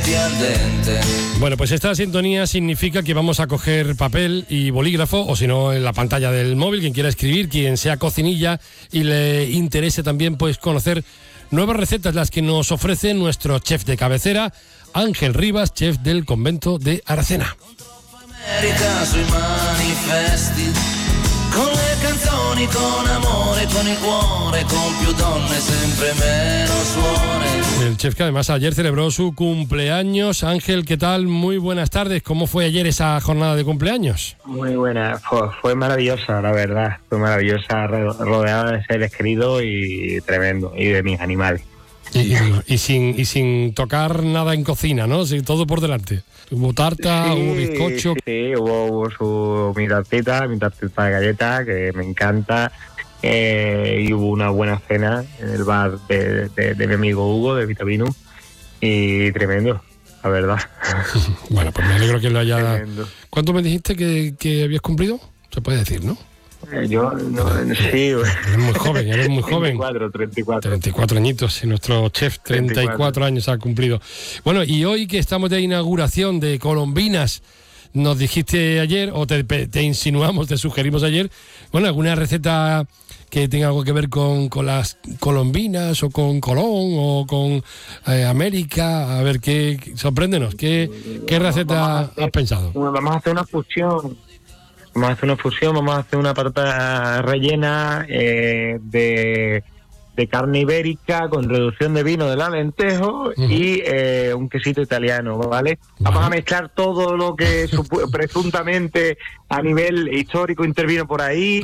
Bueno, pues esta sintonía significa que vamos a coger papel y bolígrafo, o si no, en la pantalla del móvil, quien quiera escribir, quien sea cocinilla y le interese también pues conocer nuevas recetas, las que nos ofrece nuestro chef de cabecera, Ángel Rivas, chef del convento de Aracena. Con le canzoni, con amore, con il cuore, con più donne, sempre meno suore. El chef que además ayer celebró su cumpleaños. Ángel, ¿qué tal? Muy buenas tardes. ¿Cómo fue ayer esa jornada de cumpleaños? Muy buena, fue maravillosa, la verdad. Fue maravillosa, rodeada de seres queridos y tremendo, y de mis animales. Y sin tocar nada en cocina, ¿no? Sí, todo por delante. Hubo tarta, sí, hubo bizcocho. Sí, hubo mi tartita de galleta, que me encanta. Y hubo una buena cena en el bar de mi amigo Hugo, de Vitamino. Y tremendo, la verdad. Bueno, pues me alegro que lo haya... Tremendo. ¿Cuánto me dijiste que habías cumplido? Se puede decir, ¿no? Yo, no, sí. Eres muy joven. 34 añitos, y nuestro chef 34 años ha cumplido. Bueno, y hoy que estamos de inauguración de Colombinas, nos dijiste ayer, o te insinuamos, te sugerimos ayer, bueno, alguna receta que tenga algo que ver con las colombinas, o con Colón, o con América. A ver, sorpréndenos, ¿qué receta has pensado? Vamos a hacer una fusión. Vamos a hacer una patata rellena de carne ibérica con reducción de vino del Alentejo y un quesito italiano, ¿vale? Vamos a mezclar todo lo que presuntamente a nivel histórico intervino por ahí,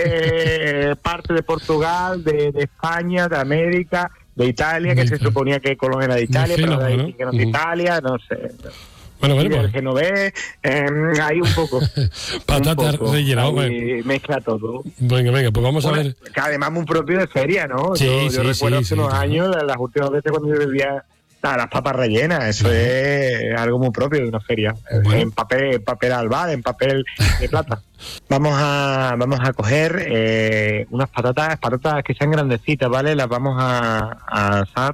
parte de Portugal, de España, de América, de Italia, que se suponía que Colón era de Italia, pero de ahí que no es de Italia, no sé. Bueno, el genovés, hay un poco. Patata rellena, mezcla todo. Venga, pues vamos a ver. Que además muy propio de feria, ¿no? Sí, yo recuerdo hace unos años, las últimas veces cuando yo bebía las papas rellenas, eso es algo muy propio de una feria. Bueno. En papel albal, en papel de plata. Vamos a coger unas patatas que sean grandecitas, ¿vale? Las vamos a asar.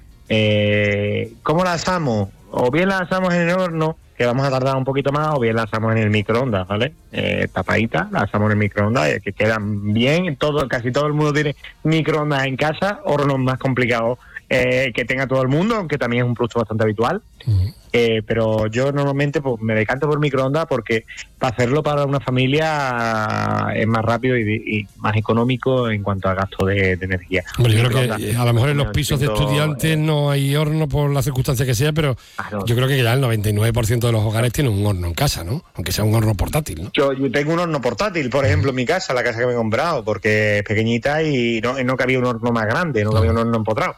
¿Cómo las asamos? O bien la asamos en el horno, que vamos a tardar un poquito más, o bien la asamos en el microondas, ¿vale? Tapadita, la asamos en el microondas, que quedan bien. Casi todo el mundo tiene microondas en casa, hornos más complicados que tenga todo el mundo, aunque también es un producto bastante habitual. Pero yo normalmente pues, me decanto por microondas porque para hacerlo para una familia es más rápido y más económico en cuanto a gasto de energía. Bueno, yo creo que a lo mejor en los pisos de estudiantes no hay horno por la circunstancia que sea, pero yo creo que ya el 99% de los hogares tienen un horno en casa, ¿no? Aunque sea un horno portátil, ¿no? Yo tengo un horno portátil, por ejemplo, en mi casa, la casa que me he comprado, porque es pequeñita y no cabía un horno más grande, no cabía un horno empotrado.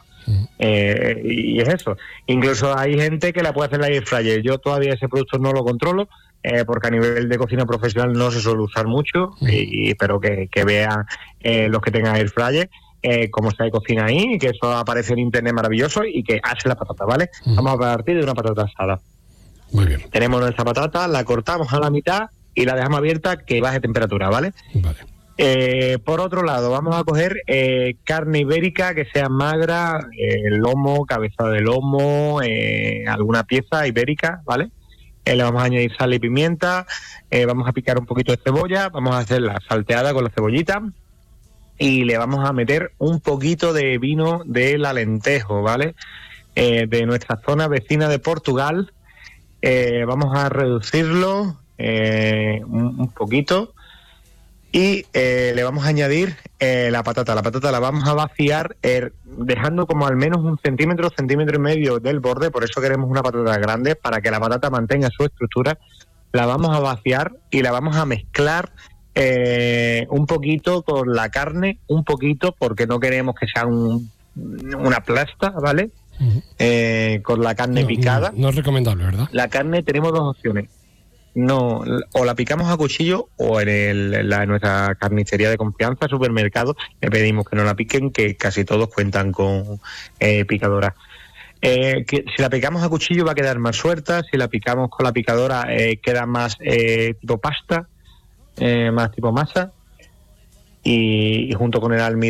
Y es eso. Incluso hay gente que la puede hacer en la air fryer. Yo todavía ese producto no lo controlo porque a nivel de cocina profesional no se suele usar mucho, pero que vean los que tengan air fryer cómo se cocina ahí, que eso aparece en internet maravilloso y que hace la patata, ¿vale? Vamos a partir de una patata asada. Muy bien. Tenemos nuestra patata, la cortamos a la mitad y la dejamos abierta que baje temperatura, ¿vale? Vale. Por otro lado, vamos a coger carne ibérica que sea magra, lomo, cabeza de lomo, alguna pieza ibérica, ¿vale? Le vamos a añadir sal y pimienta, vamos a picar un poquito de cebolla, vamos a hacer la salteada con la cebollita y le vamos a meter un poquito de vino del Alentejo, ¿vale? De nuestra zona vecina de Portugal. Vamos a reducirlo un poquito. Y le vamos a añadir la patata. La patata la vamos a vaciar dejando como al menos un centímetro y medio del borde. Por eso queremos una patata grande, para que la patata mantenga su estructura. La vamos a vaciar y la vamos a mezclar un poquito con la carne, un poquito, porque no queremos que sea una plasta, ¿vale? Con la carne picada. No es recomendable, ¿verdad? La carne tenemos dos opciones. No, o la picamos a cuchillo o en nuestra carnicería de confianza, supermercado, le pedimos que no la piquen, que casi todos cuentan con picadoras. Que si la picamos a cuchillo va a quedar más suelta, si la picamos con la picadora queda más tipo pasta, más tipo masa, y junto con el almidón